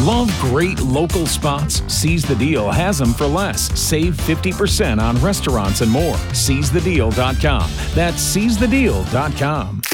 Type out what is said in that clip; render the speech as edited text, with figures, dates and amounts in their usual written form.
Love great local spots? Seize the Deal has them for less. Save 50% on restaurants and more. SeizeTheDeal.com. That's SeizeTheDeal.com.